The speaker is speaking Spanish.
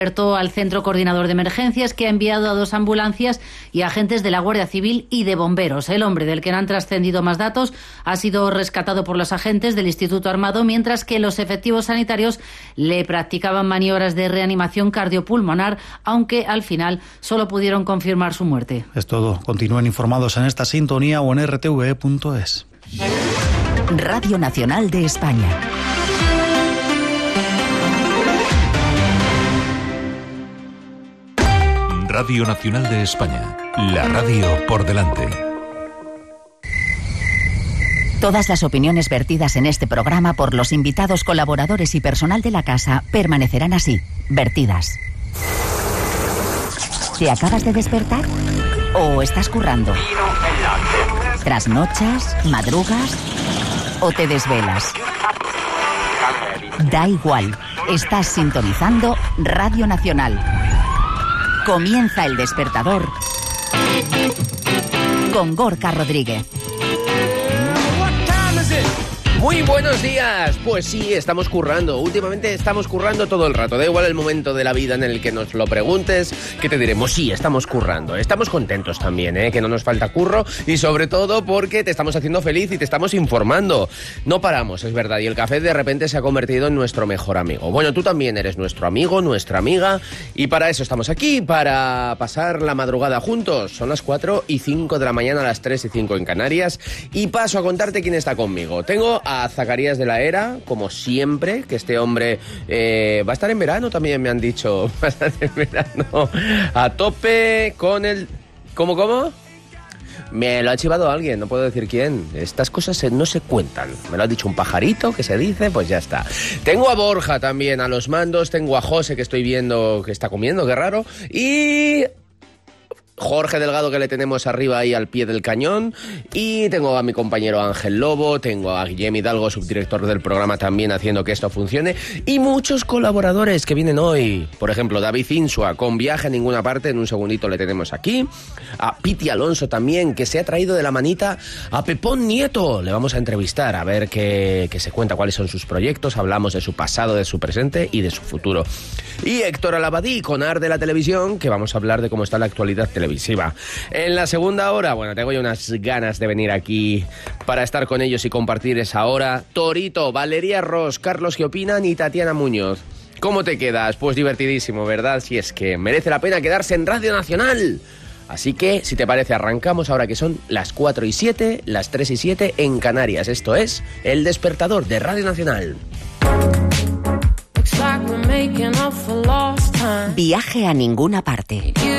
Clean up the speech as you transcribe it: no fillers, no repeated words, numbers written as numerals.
Al Centro Coordinador de Emergencias, que ha enviado a 2 ambulancias y agentes de la Guardia Civil y de bomberos. El hombre, del que no han trascendido más datos, ha sido rescatado por los agentes del Instituto Armado, mientras que los efectivos sanitarios le practicaban maniobras de reanimación cardiopulmonar, aunque al final solo pudieron confirmar su muerte. Es todo. Continúen informados en esta sintonía o en rtve.es. Radio Nacional de España. Radio Nacional de España, la radio por delante. Todas las opiniones vertidas en este programa por los invitados, colaboradores y personal de la casa permanecerán así, vertidas. ¿Te acabas de despertar? ¿O estás currando? ¿Trasnochas? ¿Madrugas? ¿O te desvelas? Da igual, estás sintonizando Radio Nacional. Comienza El Despertador con Gorka Rodríguez. Muy buenos días. Pues sí, estamos currando. Últimamente estamos currando todo el rato. Da igual el momento de la vida en el que nos lo preguntes, que te diremos, sí, estamos currando. Estamos contentos también, que no nos falta curro, y sobre todo porque te estamos haciendo feliz y te estamos informando. No paramos, es verdad, y el café de repente se ha convertido en nuestro mejor amigo. Bueno, tú también eres nuestro amigo, nuestra amiga, y para eso estamos aquí, para pasar la madrugada juntos. Son las 4:05 de la mañana, las 3:05 en Canarias, y paso a contarte quién está conmigo. Tengo a Zacarías de la Era, como siempre, que este hombre va a estar en verano, también me han dicho. Va a estar en verano a tope con el... ¿Cómo? Me lo ha chivado alguien, no puedo decir quién. Estas cosas no se cuentan. Me lo ha dicho un pajarito que se dice, pues ya está. Tengo a Borja también a los mandos, tengo a José, que estoy viendo que está comiendo, qué raro, y... Jorge Delgado, que le tenemos arriba ahí al pie del cañón, y tengo a mi compañero Ángel Lobo, tengo a Guillem Hidalgo, subdirector del programa, también haciendo que esto funcione, y muchos colaboradores que vienen hoy. Por ejemplo, David Insua, con viaje a ninguna parte, en un segundito le tenemos aquí. A Piti Alonso también, que se ha traído de la manita a Pepón Nieto. Le vamos a entrevistar a ver qué se cuenta, cuáles son sus proyectos, hablamos de su pasado, de su presente y de su futuro. Y Héctor Alabadí, con Ar de la Televisión, que vamos a hablar de cómo está la actualidad televisiva. En la segunda hora, bueno, tengo yo unas ganas de venir aquí para estar con ellos y compartir esa hora. Torito, Valeria Ross, Carlos ¿Qué opinan? Y Tatiana Muñoz. ¿Cómo te quedas? Pues divertidísimo, ¿verdad? Si es que merece la pena quedarse en Radio Nacional. Así que, si te parece, arrancamos ahora que son las 4:07, las 3:07 en Canarias. Esto es El Despertador de Radio Nacional. Viaje a ninguna parte.